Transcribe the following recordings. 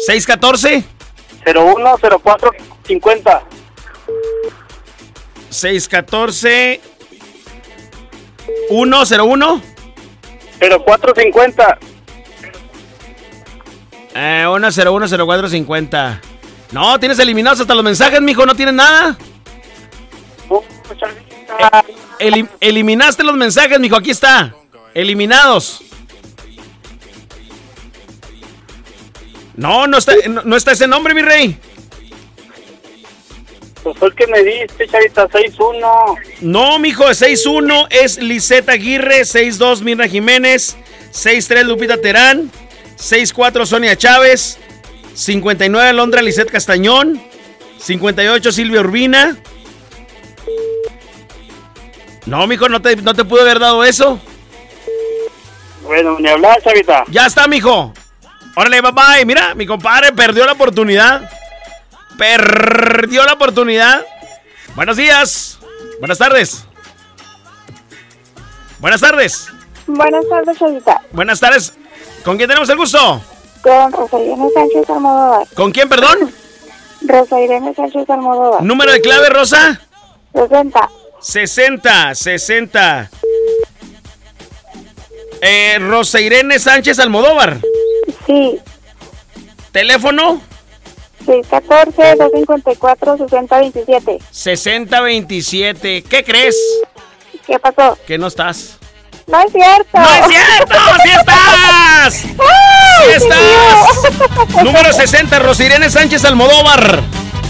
614 010450. 614 101 0450. 1010450. No, tienes eliminados hasta los mensajes, mijo, no tienes nada. Eliminaste los mensajes, mijo, aquí está. Eliminados. No está ese nombre, mi rey. Pues fue el que me diste, chavita, 61. No, mijo, 61 es Lisette Aguirre, 62 Mirna Jiménez, 63 Lupita Terán, 64 Sonia Chávez, 59 Alondra Lisette Castañón, 58 Silvia Urbina. No, mijo, no te pude haber dado eso. Bueno, ni hablar, chavita. Ya está, mijo. Órale, bye. Mira, mi compadre perdió la oportunidad. Buenos días. Buenas tardes. Buenas tardes, chavita. Buenas tardes. ¿Con quién tenemos el gusto? Con Rosa Irene Sánchez Almodóvar. ¿Con quién, perdón? Rosa Irene Sánchez Almodóvar. ¿Número de clave, Rosa? 60. Rosa Irene Sánchez Almodóvar. Sí. ¿Teléfono? 614-254-6027. 6027. ¿Qué crees? ¿Qué pasó? Que no estás. ¡No es cierto! ¡No es cierto! ¡Sí estás! ¡Sí estás! Número 60, Rosa Irene Sánchez Almodóvar.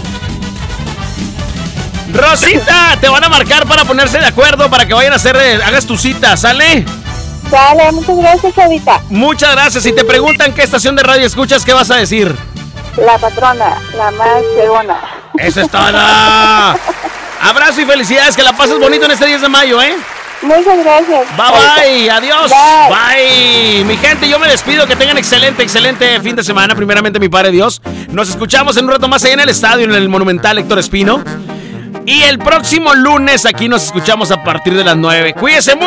Rosita, te van a marcar para ponerse de acuerdo para que vayan a hagas tu cita, ¿sale? Dale, muchas gracias, chavita. Muchas gracias. Si te preguntan qué estación de radio escuchas, ¿qué vas a decir? La patrona, la más fregona. Eso es todo. Abrazo y felicidades, que la pases bonito en este 10 de mayo, ¿eh? Muchas gracias. Bye, adiós. Bye. Mi gente, yo me despido, que tengan excelente fin de semana, primeramente mi Padre Dios. Nos escuchamos en un rato más allá en el estadio, en el Monumental Héctor Espino. Y el próximo lunes aquí nos escuchamos a partir de las 9. Cuídense mucho.